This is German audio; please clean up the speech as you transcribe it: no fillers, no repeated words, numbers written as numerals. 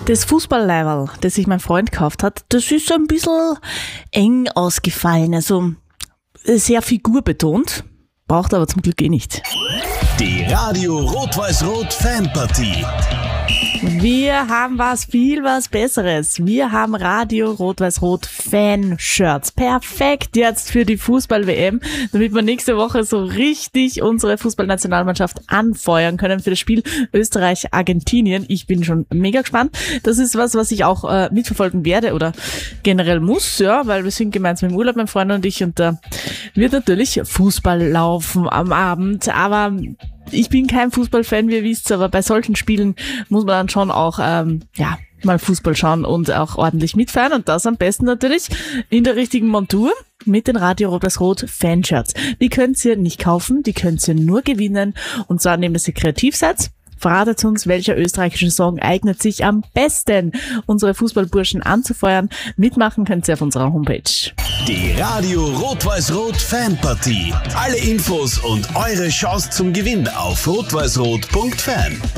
Das Fußballleiberl, das sich mein Freund gekauft hat, das ist ein bisschen eng ausgefallen, also sehr figurbetont, braucht aber zum Glück nicht. Die Radio Rot-Weiß-Rot Fanpartie. Wir haben was Besseres. Wir haben Radio Rot-Weiß-Rot Fan-Shirts. Perfekt jetzt für die Fußball-WM, damit wir nächste Woche so richtig unsere Fußballnationalmannschaft anfeuern können für das Spiel Österreich-Argentinien. Ich bin schon mega gespannt. Das ist was ich auch mitverfolgen werde oder generell muss, ja, weil wir sind gemeinsam im Urlaub, mein Freund und ich, und da wird natürlich Fußball laufen am Abend, aber ich bin kein Fußballfan, wie ihr wisst, aber bei solchen Spielen muss man dann schon auch mal Fußball schauen und auch ordentlich mitfeiern, und das am besten natürlich in der richtigen Montur mit den Radio Rot-Weiß-Rot Fanshirts. Die könnt ihr nicht kaufen, die könnt ihr nur gewinnen, und zwar, indem ihr kreativ seid. Verratet uns, welcher österreichische Song eignet sich am besten, unsere Fußballburschen anzufeuern. Mitmachen könnt ihr auf unserer Homepage. Die Radio Rot-Weiß-Rot Fanpartie. Alle Infos und eure Chance zum Gewinn auf rotweißrot.fan.